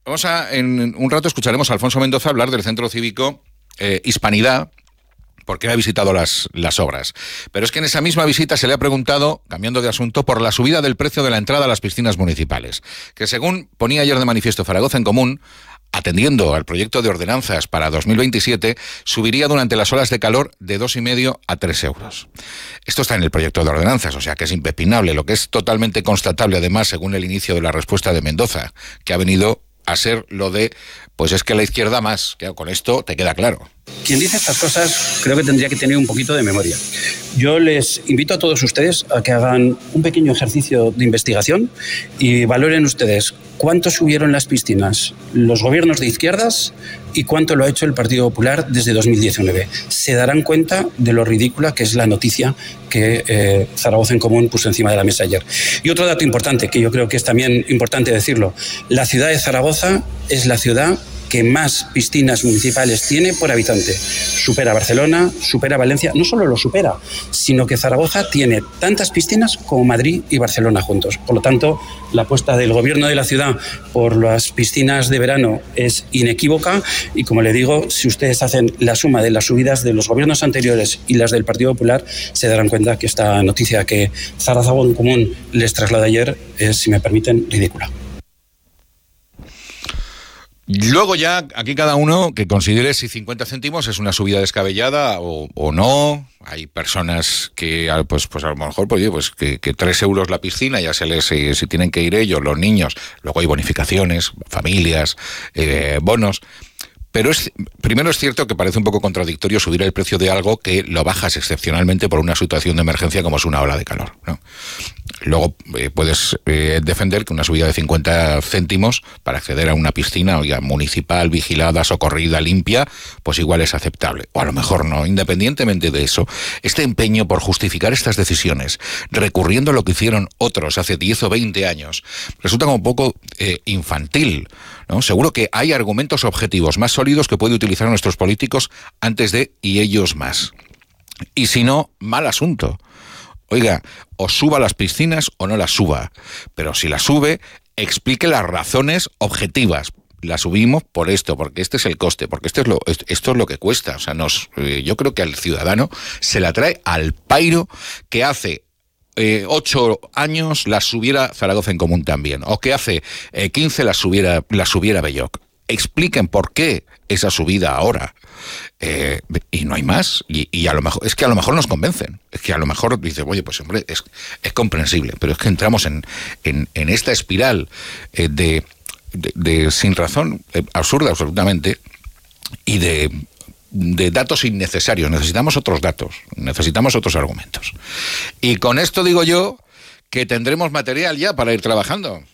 En un rato escucharemos a Alfonso Mendoza hablar del Centro Cívico Hispanidad, porque ha visitado las obras. Pero es que en esa misma visita se le ha preguntado, cambiando de asunto, por la subida del precio de la entrada a las piscinas municipales, que según ponía ayer de manifiesto Zaragoza en Común, atendiendo al proyecto de ordenanzas para 2027, subiría durante las olas de calor de 2,5 a 3 euros. Esto está en el proyecto de ordenanzas, o sea que es impepinable. Lo que es totalmente constatable, además, según el inicio de la respuesta de Mendoza, que ha venido a ser lo de, pues es que la izquierda más, que con esto te queda claro. Quien dice estas cosas creo que tendría que tener un poquito de memoria. Yo les invito a todos ustedes a que hagan un pequeño ejercicio de investigación y valoren ustedes cuánto subieron las piscinas los gobiernos de izquierdas y cuánto lo ha hecho el Partido Popular desde 2019. Se darán cuenta de lo ridícula que es la noticia que Zaragoza en Común puso encima de la mesa ayer. Y otro dato importante, que yo creo que es también importante decirlo: la ciudad de Zaragoza es la ciudad que más piscinas municipales tiene por habitante. Supera Barcelona, supera Valencia. No solo lo supera, sino que Zaragoza tiene tantas piscinas como Madrid y Barcelona juntos. Por lo tanto, la apuesta del gobierno de la ciudad por las piscinas de verano es inequívoca y, como le digo, si ustedes hacen la suma de las subidas de los gobiernos anteriores y las del Partido Popular, se darán cuenta que esta noticia que Zaragoza en Común les traslada ayer es, si me permiten, ridícula. Luego ya, aquí cada uno que considere si 50 céntimos es una subida descabellada o no. Hay personas que, pues a lo mejor, pues que 3 euros la piscina, ya si tienen que ir ellos, los niños. Luego hay bonificaciones, familias, bonos. Pero primero es cierto que parece un poco contradictorio subir el precio de algo que lo bajas excepcionalmente por una situación de emergencia como es una ola de calor, ¿no? Luego puedes defender que una subida de 50 céntimos para acceder a una piscina, oiga, municipal, vigilada, socorrida, limpia, pues igual es aceptable. O a lo mejor no. Independientemente de eso, este empeño por justificar estas decisiones, recurriendo a lo que hicieron otros hace 10 o 20 años, resulta como un poco infantil, ¿no? Seguro que hay argumentos objetivos más sólidos que pueden utilizar nuestros políticos antes de y ellos más. Y si no, mal asunto. Oiga, o suba las piscinas o no las suba, pero si las sube, explique las razones objetivas. La subimos por esto, porque este es el coste, porque esto es lo que cuesta. O sea, yo creo que al ciudadano se la trae al pairo que hace 8 años las subiera Zaragoza en Común también, o que hace 15 las subiera Belloc. Expliquen por qué esa subida ahora. Y no hay más. Y a lo mejor, es que a lo mejor nos convencen. Es que a lo mejor dicen, oye, pues hombre, es comprensible. Pero es que entramos en esta espiral de sin razón, absurda absolutamente, y de datos innecesarios. Necesitamos otros datos, necesitamos otros argumentos. Y con esto digo yo que tendremos material ya para ir trabajando.